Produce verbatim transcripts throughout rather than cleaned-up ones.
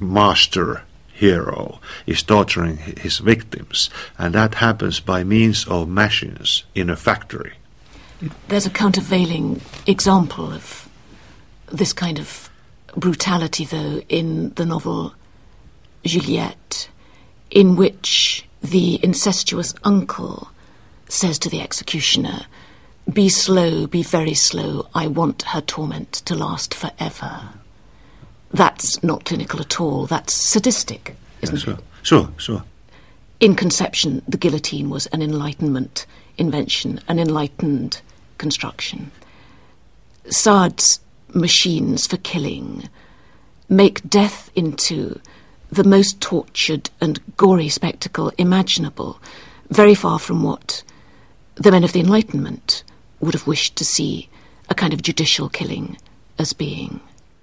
master hero is torturing his victims, and that happens by means of machines in a factory. There's a countervailing example of this kind of brutality, though, in the novel Juliette, in which the incestuous uncle says to the executioner, "Be slow, be very slow, I want her torment to last forever." That's not clinical at all, that's sadistic, isn't yeah, sure. it? Sure, sure. In conception, the guillotine was an Enlightenment invention, an enlightened construction. Sard's machines for killing make death into the most tortured and gory spectacle imaginable, very far from what the men of the Enlightenment would have wished to see a kind of judicial killing as being.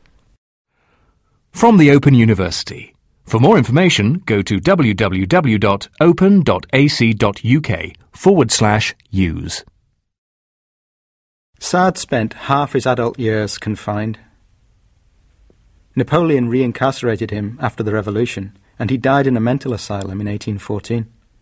From the Open University. For more information, go to www.open.ac.uk forward slash use. Sard spent half his adult years confined. Napoleon re-incarcerated him after the revolution, and he died in a mental asylum in eighteen fourteen.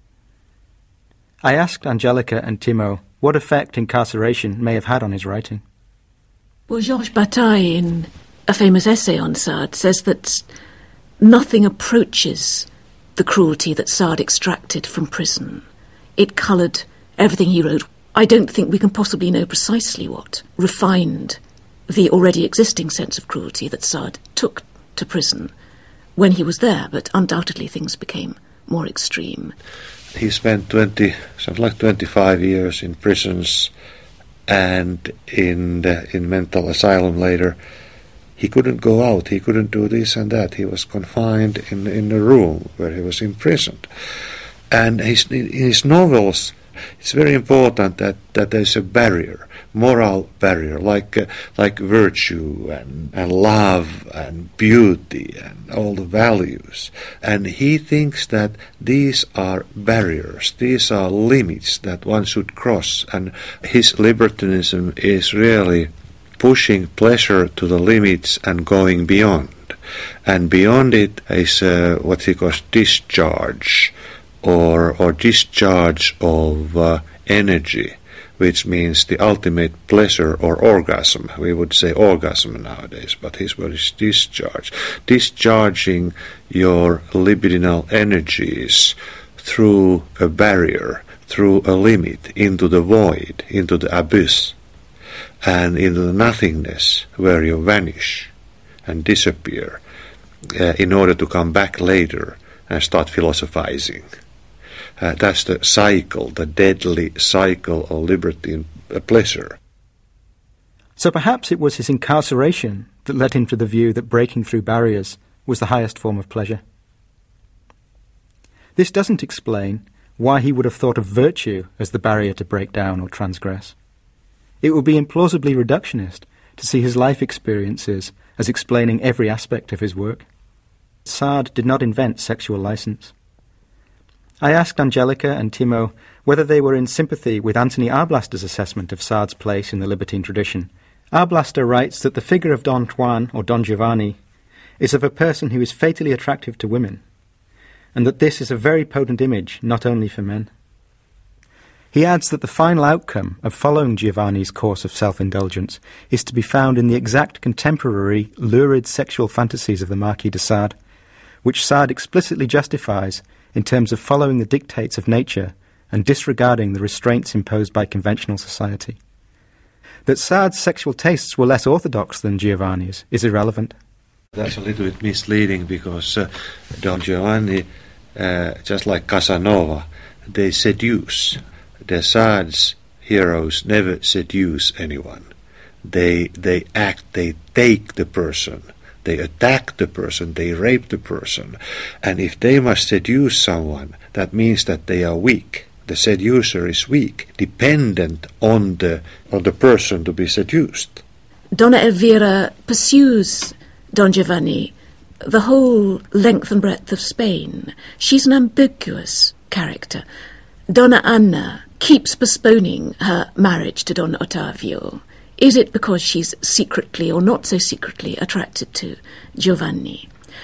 I asked Angelica and Timo what effect incarceration may have had on his writing. Well, Georges Bataille, in a famous essay on Sard, says that nothing approaches the cruelty that Sard extracted from prison. It coloured everything he wrote. I don't think we can possibly know precisely what refined the already existing sense of cruelty that Sard took to prison when he was there, but undoubtedly things became more extreme. He spent twenty, something like twenty-five years in prisons and in the, in mental asylum later. He couldn't go out, he couldn't do this and that. He was confined in, in a room where he was imprisoned. And his, in his novels, it's very important that, that there's a barrier, moral barrier, like uh, like virtue and, and love and beauty and all the values. And he thinks that these are barriers, these are limits that one should cross. And his libertinism is really pushing pleasure to the limits and going beyond. And beyond it is uh, what he calls discharge, or or discharge of uh, energy, which means the ultimate pleasure or orgasm. We would say orgasm nowadays, but his word is discharge. Discharging your libidinal energies through a barrier, through a limit, into the void, into the abyss, and into the nothingness where you vanish and disappear uh, in order to come back later and start philosophizing. Uh, that's the cycle, the deadly cycle of liberty and uh, pleasure. So perhaps it was his incarceration that led him to the view that breaking through barriers was the highest form of pleasure. This doesn't explain why he would have thought of virtue as the barrier to break down or transgress. It would be implausibly reductionist to see his life experiences as explaining every aspect of his work. Sard did not invent sexual license. I asked Angelica and Timo whether they were in sympathy with Anthony Arblaster's assessment of Sard's place in the libertine tradition. Arblaster writes that the figure of Don Juan, or Don Giovanni, is of a person who is fatally attractive to women, and that this is a very potent image not only for men. He adds that the final outcome of following Giovanni's course of self-indulgence is to be found in the exact contemporary, lurid sexual fantasies of the Marquis de Sade, which Sade explicitly justifies in terms of following the dictates of nature and disregarding the restraints imposed by conventional society. That Sade's sexual tastes were less orthodox than Giovanni's is irrelevant. That's a little bit misleading because uh, Don Giovanni, uh, just like Casanova, they seduce. The Sade's heroes never seduce anyone. They they act, they take the person, they attack the person, they rape the person. And if they must seduce someone, that means that they are weak. The seducer is weak, dependent on the on the person to be seduced. Donna Elvira pursues Don Giovanni the whole length and breadth of Spain. She's an ambiguous character. Donna Anna keeps postponing her marriage to Don Ottavio. Is it because she's secretly or not so secretly attracted to Giovanni?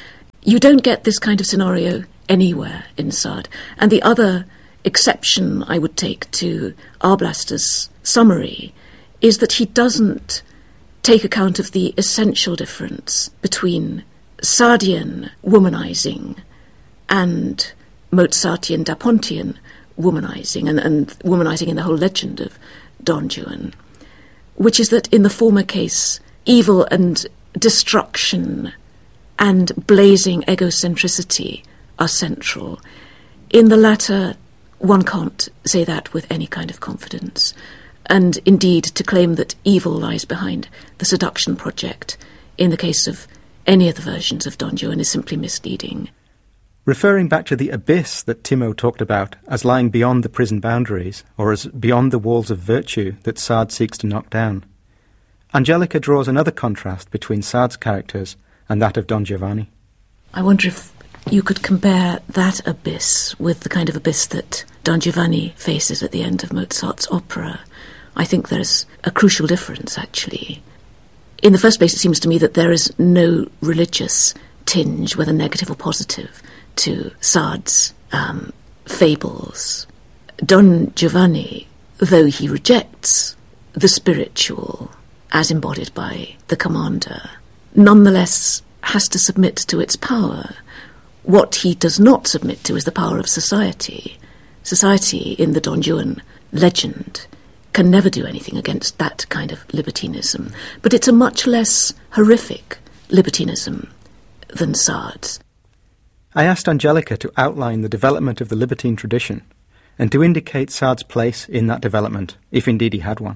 You don't get this kind of scenario anywhere in Sade. And the other exception I would take to Arblaster's summary is that he doesn't take account of the essential difference between Sadean womanizing and Mozartian, Dapontian womanizing, and, and womanizing in the whole legend of Don Juan, which is that in the former case, evil and destruction and blazing egocentricity are central. In the latter, one can't say that with any kind of confidence. And indeed, to claim that evil lies behind the seduction project in the case of any of the versions of Don Juan is simply misleading. Referring back to the abyss that Timo talked about as lying beyond the prison boundaries, or as beyond the walls of virtue that Sade seeks to knock down, Angelica draws another contrast between Sade's characters and that of Don Giovanni. I wonder if you could compare that abyss with the kind of abyss that Don Giovanni faces at the end of Mozart's opera. I think there's a crucial difference, actually. In the first place, it seems to me that there is no religious tinge, whether negative or positive, to Sade's um, fables. Don Giovanni, though he rejects the spiritual as embodied by the commander, nonetheless has to submit to its power. What he does not submit to is the power of society. Society, in the Don Juan legend, can never do anything against that kind of libertinism. But it's a much less horrific libertinism than Sade's. I asked Angelica to outline the development of the libertine tradition and to indicate Sade's place in that development, if indeed he had one.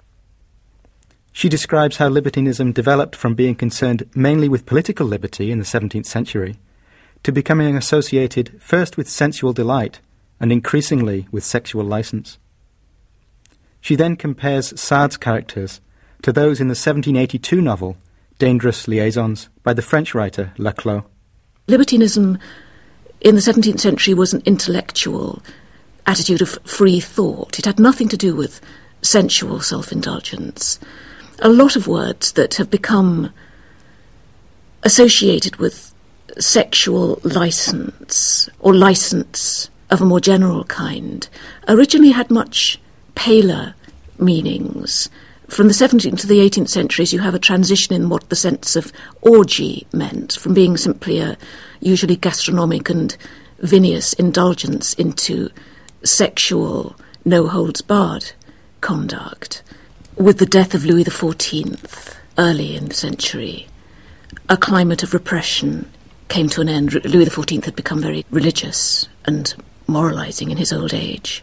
She describes how libertinism developed from being concerned mainly with political liberty in the seventeenth century to becoming associated first with sensual delight and increasingly with sexual license. She then compares Sade's characters to those in the seventeen eighty-two novel Dangerous Liaisons by the French writer Laclos. Libertinism in the seventeenth century was an intellectual attitude of free thought. It had nothing to do with sensual self-indulgence. A lot of words that have become associated with sexual license or license of a more general kind originally had much paler meanings. From the seventeenth to the eighteenth centuries, you have a transition in what the sense of orgy meant, from being simply a usually gastronomic and vinous indulgence into sexual, no-holds-barred conduct. With the death of Louis the fourteenth, early in the century, a climate of repression came to an end. Louis the fourteenth had become very religious and moralising in his old age.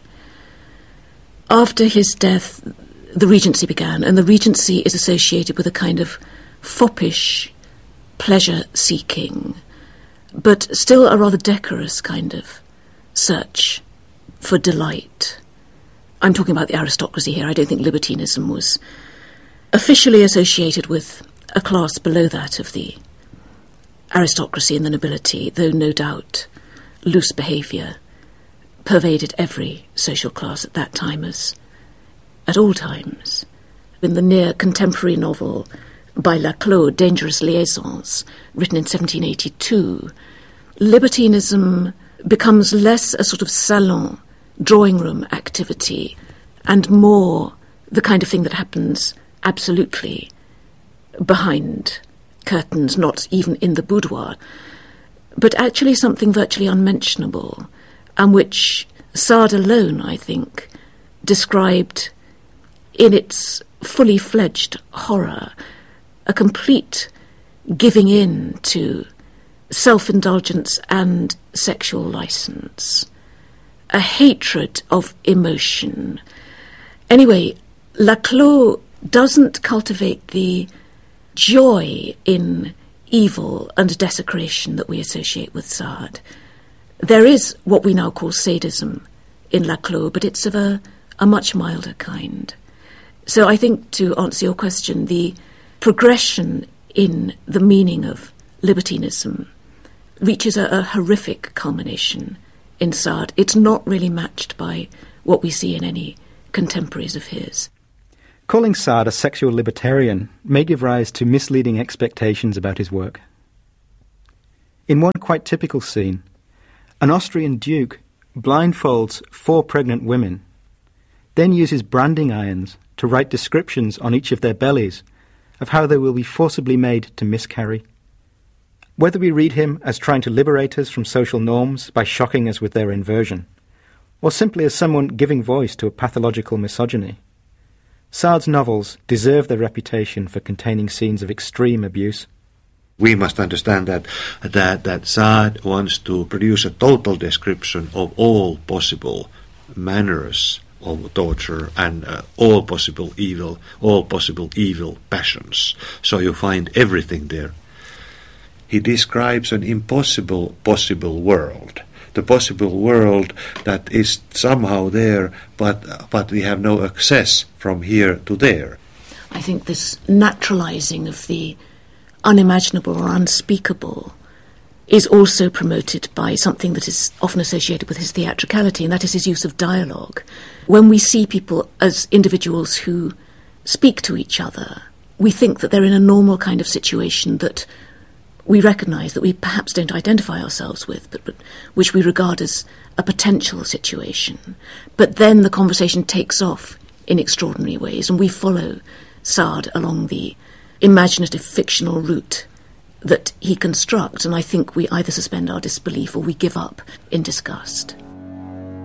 After his death, the Regency began, and the Regency is associated with a kind of foppish pleasure-seeking, but still a rather decorous kind of search for delight. I'm talking about the aristocracy here. I don't think libertinism was officially associated with a class below that of the aristocracy and the nobility, though no doubt loose behaviour pervaded every social class at that time as at all times. In the near contemporary novel by Laclos, Dangerous Liaisons, written in seventeen eighty-two, libertinism becomes less a sort of salon, drawing room activity, and more the kind of thing that happens absolutely behind curtains, not even in the boudoir, but actually something virtually unmentionable, and which Sade alone, I think, described in its fully fledged horror, a complete giving in to self-indulgence and sexual license, a hatred of emotion. Anyway, Laclos doesn't cultivate the joy in evil and desecration that we associate with Sade. There is what we now call sadism in Laclos, but it's of a, a much milder kind. So I think, to answer your question, the progression in the meaning of libertinism reaches a, a horrific culmination in Sade. It's not really matched by what we see in any contemporaries of his. Calling Sade a sexual libertarian may give rise to misleading expectations about his work. In one quite typical scene, an Austrian duke blindfolds four pregnant women, then uses branding irons to write descriptions on each of their bellies of how they will be forcibly made to miscarry. Whether we read him as trying to liberate us from social norms by shocking us with their inversion, or simply as someone giving voice to a pathological misogyny, Sard's novels deserve their reputation for containing scenes of extreme abuse. We must understand that, that, that Sard wants to produce a total description of all possible manners of torture and uh, all possible evil, all possible evil passions. So you find everything there. He describes an impossible possible world, the possible world that is somehow there, but but we have no access from here to there. I think this naturalizing of the unimaginable or unspeakable is also promoted by something that is often associated with his theatricality, and that is his use of dialogue. When we see people as individuals who speak to each other, we think that they're in a normal kind of situation that we recognise, that we perhaps don't identify ourselves with, but, but which we regard as a potential situation. But then the conversation takes off in extraordinary ways, and we follow Sard along the imaginative fictional route that he constructs, and I think we either suspend our disbelief or we give up in disgust.